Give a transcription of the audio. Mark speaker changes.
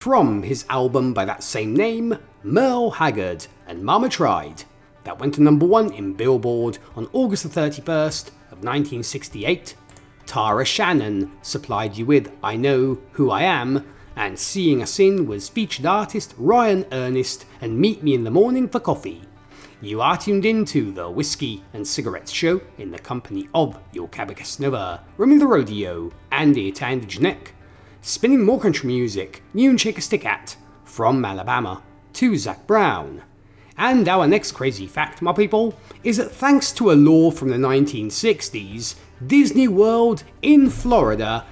Speaker 1: from his album by that same name, Merle Haggard and Mama Tried, that went to number 1 in Billboard on August the 31st of 1968. Tara Shannon supplied you with I Know Who I Am, and Seeing Us In was featured artist Ryan Ernest and Meet Me in the Morning for Coffee. You are tuned into the Whiskey and Cigarettes Show in the company of your Cabba Casanova, Remy the Rodeo, Andy Tandy Janek, spinning more country music, new and shake a stick at, from Alabama to Zac Brown. And our next crazy fact, my people, is that thanks to a law from the 1960s, Disney World in Florida